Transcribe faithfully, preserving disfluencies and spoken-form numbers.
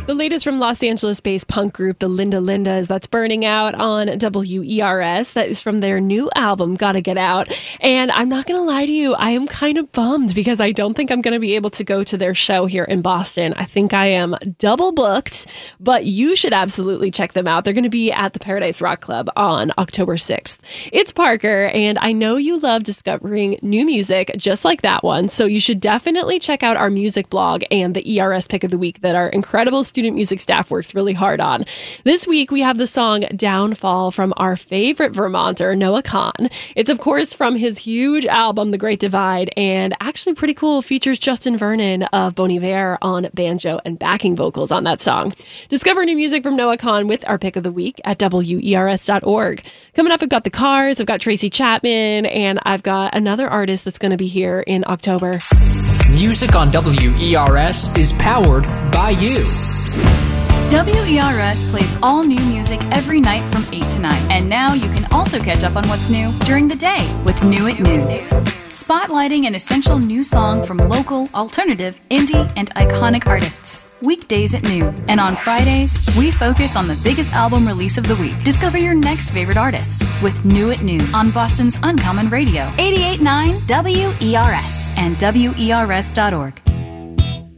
The latest from Los Angeles-based punk group, the Linda Lindas, that's burning out on W E R S. That is from their new album, Gotta Get Out. And I'm not going to lie to you, I am kind of bummed because I don't think I'm going to be able to go to their show here in Boston. I think I am double booked, but you should absolutely check them out. They're going to be at the Paradise Rock Club on October sixth. It's Parker, and I know you love discovering new music just like that one, so you should definitely check out our music blog and the E R S Pick of the Week that our incredible student music staff works really hard on. This week, we have the song Downfall from our favorite Vermonter, Noah Kahan. It's, of course, from his huge album, The Great Divide, and actually pretty cool, features Justin Vernon of Bon Iver on banjo and backing vocals on that song. Discover new music from Noah Kahan with our Pick of the Week at W E R S dot org. Coming up, I've got The Cars, I've got Tracy Chapman, and I've got another artist that's going to be here in October. Music on W E R S is powered by you. W E R S plays all new music every night from eight to nine. And now you can also catch up on what's new during the day with New at Noon. Spotlighting an essential new song from local, alternative, indie, and iconic artists. Weekdays at noon. And on Fridays, we focus on the biggest album release of the week. Discover your next favorite artist with New at Noon on Boston's Uncommon Radio. eighty-eight point nine W E R S and W E R S dot org.